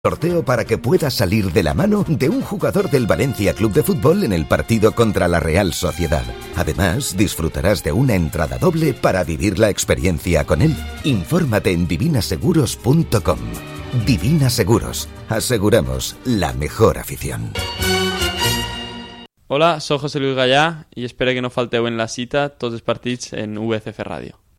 Sorteo para que puedas salir de la mano de un jugador del Valencia Club de Fútbol en el partido contra la Real Sociedad. Además, disfrutarás de una entrada doble para vivir la experiencia con él. Infórmate en divinaseguros.com. Divina Seguros. Aseguramos la mejor afición. Hola, soy José Luis Gallà i espero que no falteu en la cita tots els partits en VCF Ràdio.